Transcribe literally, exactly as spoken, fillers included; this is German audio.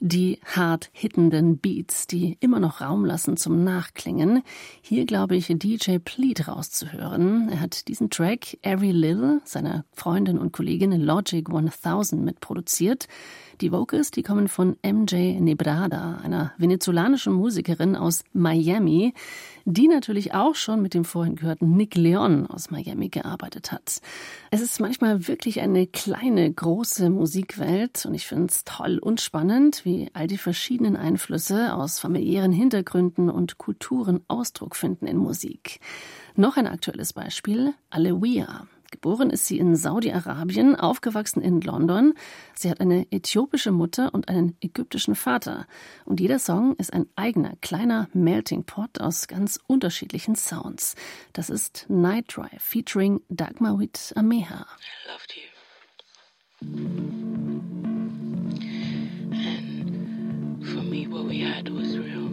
Die hart hittenden Beats, die immer noch Raum lassen zum Nachklingen. Hier glaube ich D J Pleat rauszuhören. Er hat diesen Track Every Little seiner Freundin und Kollegin Logic tausend mitproduziert. Die Vocals, die kommen von M J Nebrada, einer venezolanischen Musikerin aus Miami, die natürlich auch schon mit dem vorhin gehörten Nick Leon aus Miami gearbeitet hat. Es ist manchmal wirklich eine kleine, große Musikwelt und ich finde es toll und spannend, wie all die verschiedenen Einflüsse aus familiären Hintergründen und Kulturen Ausdruck finden in Musik. Noch ein aktuelles Beispiel, Alewiya. Geboren ist sie in Saudi-Arabien, aufgewachsen in London. Sie hat eine äthiopische Mutter und einen ägyptischen Vater. Und jeder Song ist ein eigener, kleiner Melting Pot aus ganz unterschiedlichen Sounds. Das ist Night Drive featuring Dagmawit Ameha. I loved you. And for me, what we had was real.